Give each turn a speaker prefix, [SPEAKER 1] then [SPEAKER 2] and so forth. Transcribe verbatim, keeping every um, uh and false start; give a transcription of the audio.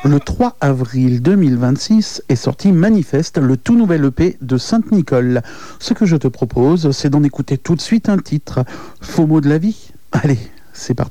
[SPEAKER 1] Le trois avril deux mille vingt-six est sorti Manifeste, le tout nouvel E P de Sainte-Nicole. Ce que je te propose, c'est d'en écouter tout de suite un titre. Faux mot de la vie. Allez, c'est parti.